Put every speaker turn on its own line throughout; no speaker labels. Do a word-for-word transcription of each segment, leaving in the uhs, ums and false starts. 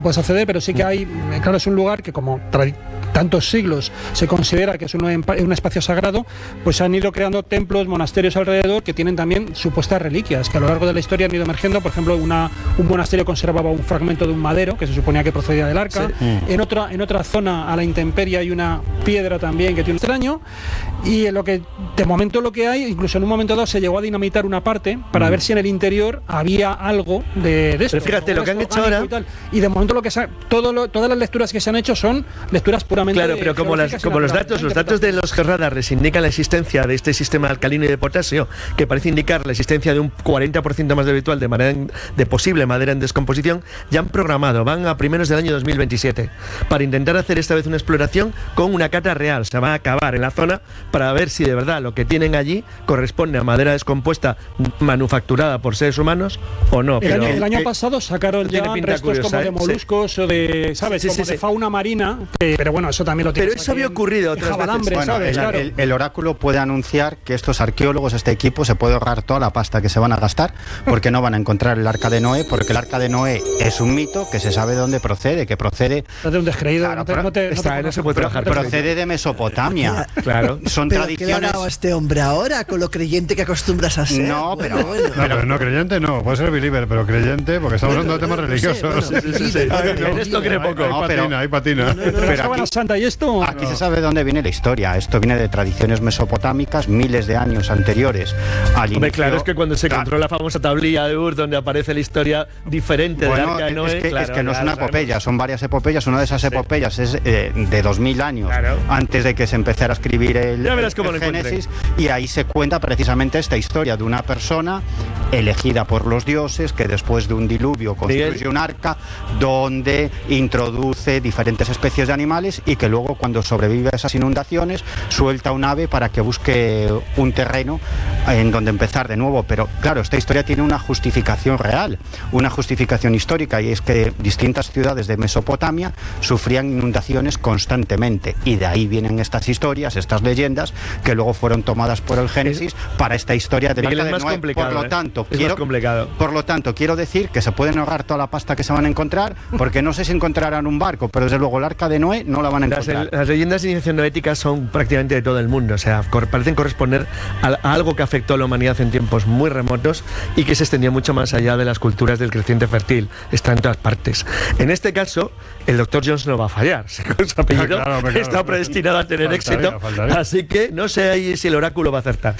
puedes acceder, pero sí que hay, claro, es un lugar que como tra- tantos siglos se considera que es un, un espacio sagrado, pues se han ido creando templos, monasterios alrededor que tienen también supuestas reliquias, que a lo largo de la historia han ido emergiendo. Por ejemplo, una, un monasterio conservaba un fragmento de un madero que se suponía que procedía del arca. Sí. Mm. En otra, en otra zona, a la intemperie, hay una piedra también que tiene un extraño, y en lo que, de momento lo que hay, incluso en un momento dado se llegó a dinamitar una parte para mm. ver si en el interior había algo de, de esto.
Pero fíjate, lo que han hecho ahora...
Y, tal. Y de momento lo que se ha, todo lo, todas las lecturas que se han hecho son lecturas puramente...
Claro, pero como, las, como los datos los datos de los radars indican la existencia de este sistema alcalino y de potasio, que parece indicar la existencia de un cuarenta por ciento más de habitual de, madera en, de posible madera en descomposición, ya han programado, van a primeros del año dos mil veintisiete, para intentar hacer esta vez una exploración con una cata real. Se va a acabar en la zona para ver si de verdad lo que tienen allí corresponde a madera descompuesta manufacturada por seres humanos o no.
El,
pero
año, el año pasado sacaron ya restos curiosa, como ¿eh? de moluscos sí. o de, ¿sabes? Sí, sí, como sí, de fauna marina, que, pero bueno, eso también lo tiene.
Pero eso había ocurrido otras veces.
Bueno,
¿sabes?
El,
Claro.
el, el oráculo puede anunciar que estos arqueólogos, este equipo, se puede ahorrar toda la pasta que se van a gastar, porque no van a encontrar el arca de Noé, porque el arca de Noé es un mito que se sabe de dónde procede, que procede...
No te un descreído,
claro,
no te, no te,
está,
no te,
no se puede trabajar.
Procede de Mesopotamia. Claro. Son
¿Pero
tradiciones...
qué le ha dado a este hombre ahora, con lo creyente que acostumbras a ser?
No, pero...
Bueno, bueno.
No, pero no creyente no, puede ser believer, pero creyente, porque estamos hablando de temas religiosos.
Sí, sí, sí, sí. En esto cree poco.
Hay patina, hay patina.
Pero aquí, Santa, ¿y esto?
Aquí se sabe de dónde viene la historia. Esto viene de tradiciones mesopotámicas, miles de años anteriores al inicio.
Hombre, claro, es que cuando se
claro.
encontró la famosa tablilla de Ur, donde aparece la historia diferente
bueno,
del arca de Noé,
es que,
claro,
es que no es una
sabemos.
epopeya, son varias epopeyas. Una de esas epopeyas sí. es eh, de dos mil años,
claro.
antes de que se empezara a escribir el,
ya verás
el,
cómo
el
lo
Génesis, y ahí se cuenta precisamente esta historia de una persona elegida por los dioses que después de un diluvio construye Miguel. un arca donde introduce diferentes especies de animales y que luego, cuando sobrevive a esas inundaciones, suelta un ave para que busque un terreno en donde empezar de nuevo. Pero claro, esta historia tiene una justificación real, una justificación histórica, y es que distintas ciudades de Mesopotamia sufrían inundaciones constantemente, y de ahí vienen estas historias, estas leyendas, que luego fueron tomadas por el Génesis es, para esta historia del arca de Noé. Por lo tanto,
es
quiero,
más complicado.
por lo tanto, quiero decir que se pueden ahorrar toda la pasta que se van a encontrar, porque no sé si encontrarán un barco, pero desde luego el arca de Noé no la van a encontrar.
Las, las leyendas de iniciación noéticas son prácticamente de todo el mundo, o sea, cor, parecen corresponder a, a algo que afectó a la humanidad en tiempos muy remotos y que se extendió mucho más allá de las culturas del creciente fértil. Está en todas partes. En este caso, el doctor Jones no va a fallar. Su apellido claro, claro, está claro, predestinado a tener faltaría, éxito, faltaría. Así que no sé ahí si el oráculo va a acertar.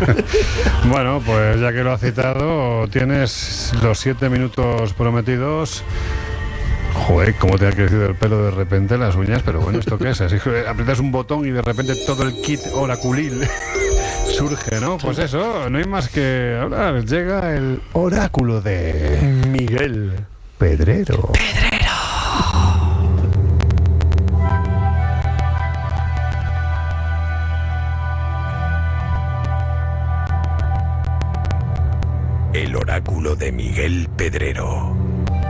Bueno, pues ya que lo ha citado, tienes los siete minutos prometidos. Joder, cómo te ha crecido el pelo de repente, las uñas, pero bueno, ¿esto qué es? Así que aprietas un botón y de repente todo el kit oraculil surge, ¿no? Pues eso, no hay más que hablar. Llega el oráculo de
Miguel
Pedrero.
Pedrero.
El oráculo de Miguel Pedrero.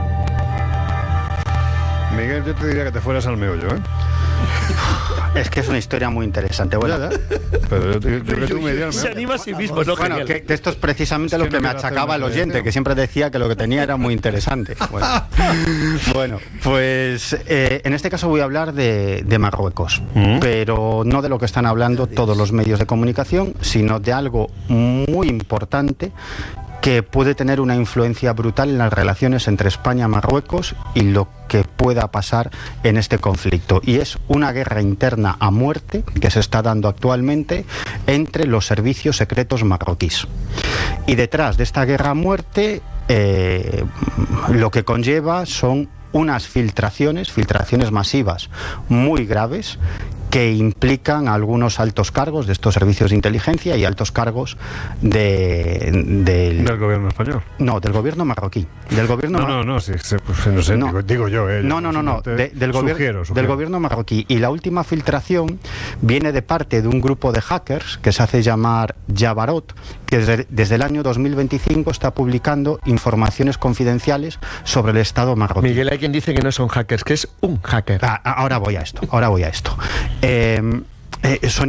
Miguel, yo te diría que te fueras al meollo, ¿eh?
Es que es una historia muy interesante. Bueno,
pero yo, yo, yo que tú me dirías,
se anima a sí mismo, ¿no?
Bueno, que, que esto es precisamente es que lo que no me achacaba el oyente, que siempre decía que lo que tenía era muy interesante. Bueno, bueno pues eh, en este caso voy a hablar de, de Marruecos, ¿Mm? pero no de lo que están hablando todos los medios de comunicación, sino de algo muy importante que puede tener una influencia brutal en las relaciones entre España y Marruecos y lo que pueda pasar en este conflicto. Y es una guerra interna a muerte que se está dando actualmente entre los servicios secretos marroquíes. Y detrás de esta guerra a muerte, eh, lo que conlleva son unas filtraciones, filtraciones masivas muy graves, que implican a algunos altos cargos de estos servicios de inteligencia y altos cargos de, del...
del gobierno español.
No, del gobierno marroquí. Del gobierno
no,
mar...
no, no, sí, sí, pues, no sé, no. Digo, digo yo. Eh,
no, no, no, no, de, del, gobier...
sugiero, sugiero.
del gobierno marroquí. Y la última filtración viene de parte de un grupo de hackers que se hace llamar Jabarot, que desde, desde el año dos mil veinticinco está publicando informaciones confidenciales sobre el Estado marroquí.
Miguel, hay quien dice que no son hackers, que es un hacker.
Ah, ahora voy a esto, ahora voy a esto. Eh, eh, son